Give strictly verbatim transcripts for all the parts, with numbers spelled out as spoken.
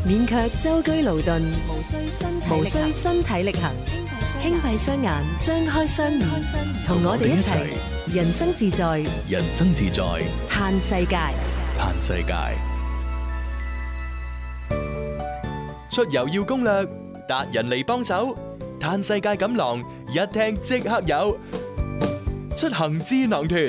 免卻舟車勞頓， 無需身體無需力行身體力行，輕輕閉雙眼，張開雙耳，同我哋一齊人生自在， 人生自在， 嘆世界。 嘆世界。出遊要攻略，達人嚟幫手，嘆世界錦囊一聽即刻有，出行智囊團。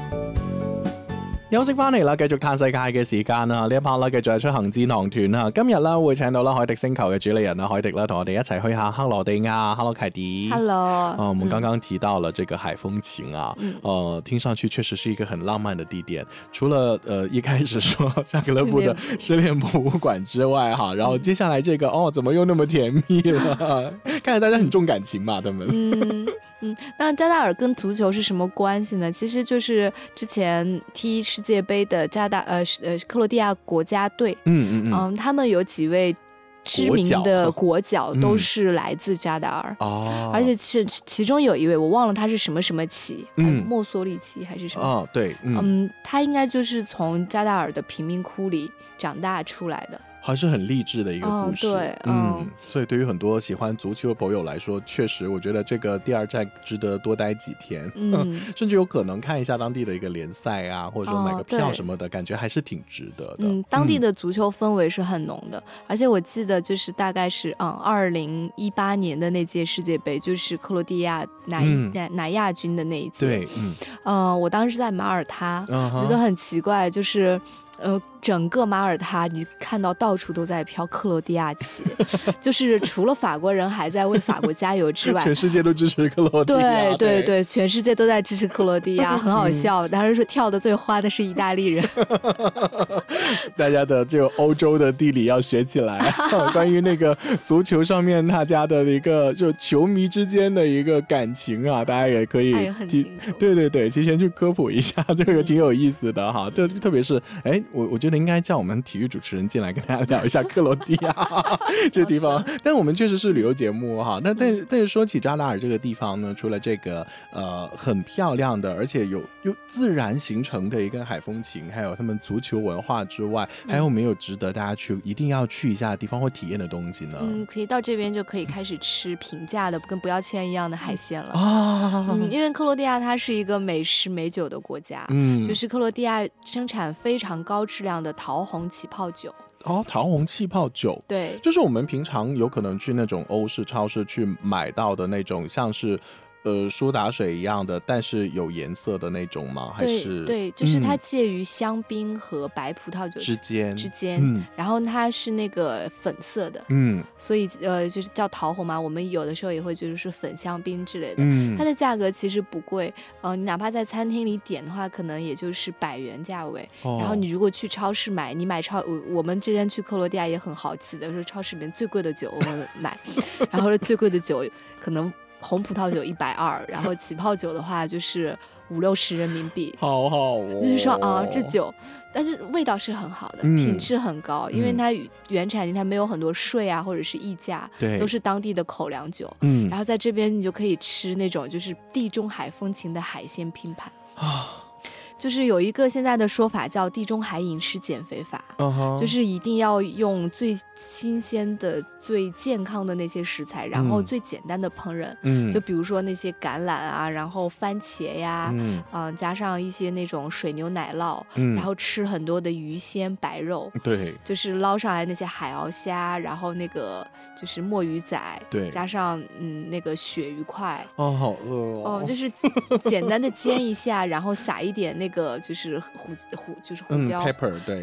休息翻嚟啦，繼續嘆世界嘅時間啦，呢一 part 啦，繼續係出行智囊團啦。今日啦會請到啦海迪星球嘅主理人啦，海迪啦，同我哋一齊去下克羅地亞。Hello， 凱迪。 Hello。 哦，我們剛剛提到了這個海風情啊，嗯、呃，聽上去確實是一個很浪漫的地點。除了呃一開始說夏格勒布的失戀博物館之外，哈，然後接下來這個哦，怎麼又那麼甜蜜了？看來大家很重感情嘛，他們。 嗯嗯，那加達爾跟足球是什麼關係呢？其實就是之前踢世界杯的加達呃呃克羅地亞國家隊，嗯嗯嗯，嗯，他們有幾位知名的國腳都是來自加達爾，哦、嗯，而且是其中有一位我忘了他是什麼什麼旗，嗯，墨索里奇還是什麼？哦， 對，嗯， 嗯，他應該就是從加達爾的貧民窟裡長大出來的。 還是很勵志的一個故事，哦、對，嗯，嗯，所以對於很多喜歡足球的朋友來說，確實我覺得這個第二站值得多待幾天，嗯、甚至有可能看一下當地的一個聯賽啊，或者說買個票什麼的，哦、感覺還是挺值得的。 嗯，當地的足球氛圍是很濃的，嗯、而且我記得就是大概是嗯二零一八年的那屆世界杯，就是克羅地亞拿拿拿亞軍的那一屆，對，嗯，呃，我當時在馬耳他，嗯、覺得很奇怪，就是呃。整個馬耳他你看到到處都在飄克羅地亞旗，就是除了法國人還在為法國加油之外， 全世界都支持克羅地亞。 對對對，全世界都在支持克羅地亞，很好笑。當時說跳得最歡的是意大利人。 大家的這個歐洲的地理要學起來。關於那個足球上面大家的一個就球迷之間的一個感情啊，大家也可以很清楚。 對對對，提前去科普一下，這個挺有意思的哈。特特別是，哎，我我覺得應該叫我們體育主持人進來跟大家聊一下克羅地亞這個地方，但我們確實是旅遊節目哈。那但是但是說起扎達爾這個地方呢，除了這個呃很漂亮的，而且有有自然形成的一個海風情，還有他們足球文化之外，還有沒有值得大家去一定要去一下的地方或體驗的東西呢？ 嗯，可以到這邊就可以開始吃平價的跟不要錢一樣的海鮮了啊、嗯。因為克羅地亞它是一個美食美酒的國家，嗯，就是克羅地亞生產非常高質量的桃紅起泡酒。 哦，桃紅氣泡酒， 對， 就是我們平常有可能去那種歐式超市去買到的那種，像是呃蘇打水一樣的，但是有顏色的那種嗎？還是對，對，就是它介於香檳和白葡萄酒之間之間，嗯，然後它是那個粉色的，嗯，所以呃就是叫桃紅嘛，我們有的時候也會覺得是粉香檳之類的，嗯，它的價格其實不貴，呃，你哪怕在餐廳裡點的話，可能也就是百元價位，哦，然後你如果去超市買，你買超我我們之前去克羅地亞也很好奇的，說超市裡面最貴的酒我們買，然後最貴的酒可能。紅葡萄酒一百二，然後起泡酒的話就是五六十人民幣， 好好哦。 就是說啊，這酒，但是味道是很好的，嗯、品質很高，因為它原產地它沒有很多稅啊或者是溢價，對，都是當地的口糧酒。嗯，然後在這邊你就可以吃那種就是地中海風情的海鮮拼盤啊。就是有一個現在的說法叫地中海飲食減肥法， uh-huh. 就是一定要用最新鮮的最健康的那些食材，然後最簡單的烹飪，嗯，就比如說那些橄欖啊，然後番茄呀，嗯，呃、加上一些那種水牛奶酪，嗯，然後吃很多的魚鮮白肉，對，就是撈上來那些海鰨蝦，然後那個就是墨魚仔，對，加上嗯那個鱈魚塊，哦，好餓哦，哦，就是簡單的煎一下，然後撒一點那個。個就是胡胡就是胡椒、嗯、pepper 對，